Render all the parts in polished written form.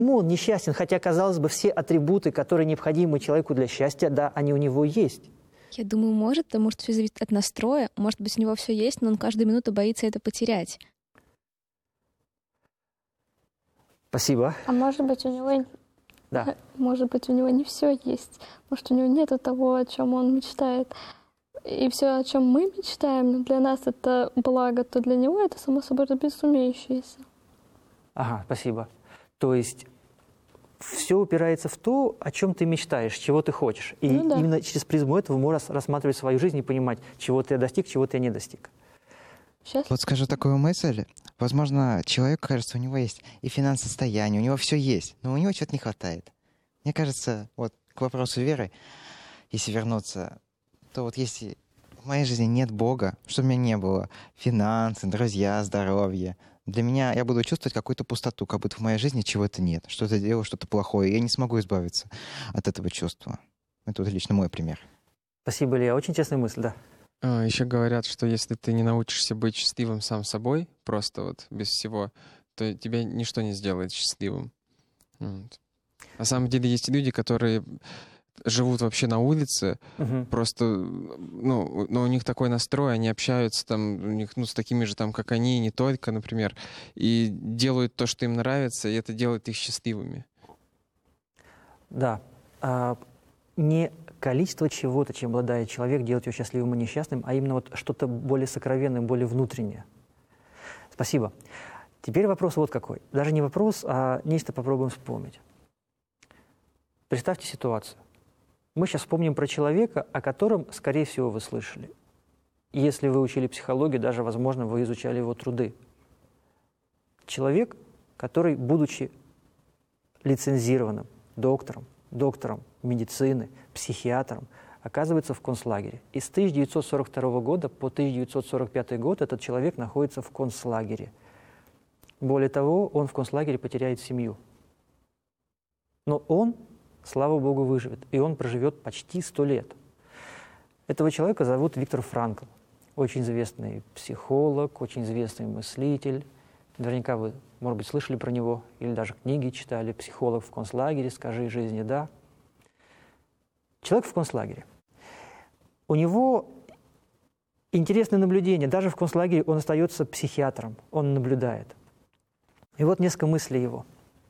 он несчастен, хотя, казалось бы, все атрибуты, которые необходимы человеку для счастья, да, они у него есть. Я думаю, может, потому что все зависит от настроя. Может быть, у него все есть, но он каждую минуту боится это потерять. Спасибо. А может быть, у него... Да. Может быть, у него не все есть. Может, у него нету того, о чем он мечтает. И все, о чем мы мечтаем, для нас это благо, то для него это, само собой, разумеющееся. Ага, спасибо. То есть все упирается в то, о чем ты мечтаешь, чего ты хочешь. И Ну да. именно через призму этого можно рассматривать свою жизнь и понимать, чего ты достиг, чего ты не достиг. Сейчас. Вот скажу такую мысль. Возможно, человеку кажется, у него есть и финансовое состояние, у него все есть, но у него чего-то не хватает. Мне кажется, вот к вопросу веры, если вернуться, то вот если в моей жизни нет Бога, что у меня не было, финансы, друзья, здоровье, для меня я буду чувствовать какую-то пустоту, как будто в моей жизни чего-то нет, что-то делаю, что-то плохое, и я не смогу избавиться от этого чувства. Это вот лично мой пример. Спасибо, Илья. Очень честная мысль, да. Еще говорят, что если ты не научишься быть счастливым сам собой, просто вот без всего, то тебя ничто не сделает счастливым. Вот. На самом деле есть люди, которые живут вообще на улице, просто, ну, но у них такой настрой, они общаются там, у них, ну, с такими же там, как они, и не только, например, и делают то, что им нравится, и это делает их счастливыми. Да. Не количество чего-то, чем обладает человек, делает его счастливым и несчастным, а именно вот что-то более сокровенное, более внутреннее. Спасибо. Теперь вопрос вот какой. Даже не вопрос, а нечто попробуем вспомнить. Представьте ситуацию. Мы сейчас вспомним про человека, о котором, скорее всего, вы слышали. Если вы учили психологию, даже, возможно, вы изучали его труды. Человек, который, будучи лицензированным доктором медицины, психиатром, оказывается в концлагере. И с 1942 года по 1945 год этот человек находится в концлагере. Более того, он в концлагере потеряет семью. Но он, слава Богу, выживет, и он проживет почти 100 лет. Этого человека зовут Виктор Франкл. Очень известный психолог, очень известный мыслитель. Наверняка вы, может быть, слышали про него или даже книги читали. «Психолог в концлагере», «Скажи жизни да». Человек в концлагере. У него интересное наблюдение. Даже в концлагере он остается психиатром, он наблюдает. И вот несколько мыслей его.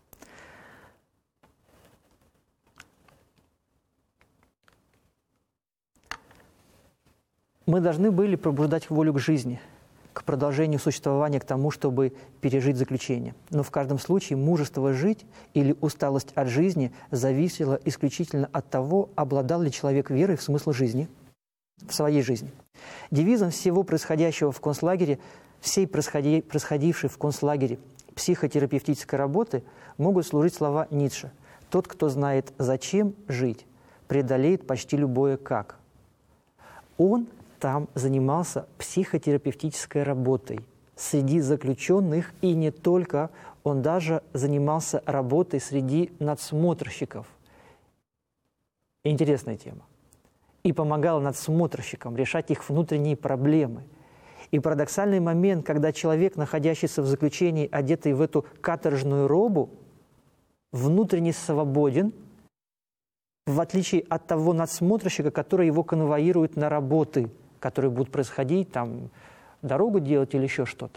Мы должны были пробуждать волю к жизни, к продолжению существования, к тому, чтобы пережить заключение. Но в каждом случае мужество жить или усталость от жизни зависело исключительно от того, обладал ли человек верой в смысл жизни, в своей жизни. Девизом всего происходящего в концлагере, всей происходившей в концлагере психотерапевтической работы могут служить слова Ницше. «Тот, кто знает, зачем жить, преодолеет почти любое «как». Он там занимался психотерапевтической работой среди заключенных, и не только, он даже занимался работой среди надсмотрщиков. Интересная тема. И помогал надсмотрщикам решать их внутренние проблемы. И парадоксальный момент, когда человек, находящийся в заключении, одетый в эту каторжную робу, внутренне свободен, в отличие от того надсмотрщика, который его конвоирует на работы, которые будут происходить, там, дорогу делать или еще что-то.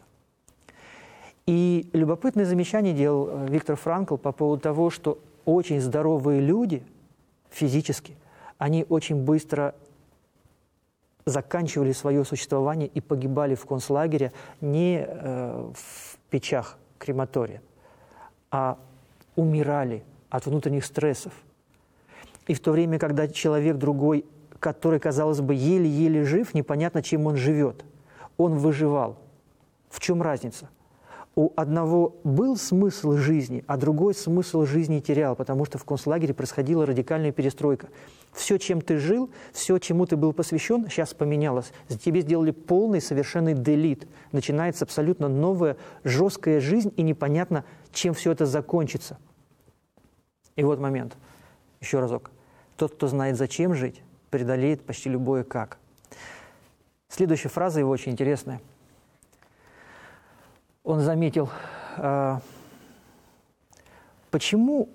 И любопытное замечание делал Виктор Франкл по поводу того, что очень здоровые люди физически, они очень быстро заканчивали свое существование и погибали в концлагере не в печах крематория, а умирали от внутренних стрессов. И в то время, когда человек другой, который, казалось бы, еле-еле жив, непонятно, чем он живет, он выживал. В чем разница? У одного был смысл жизни, а другой смысл жизни терял, потому что в концлагере происходила радикальная перестройка. Все, чем ты жил, все, чему ты был посвящен, сейчас поменялось. Тебе сделали полный, совершенный делит. Начинается абсолютно новая, жесткая жизнь, и непонятно, чем все это закончится. И вот момент. Еще разок. Тот, кто знает, зачем жить, преодолеет почти любое «как». Следующая фраза его очень интересная. Он заметил, Почему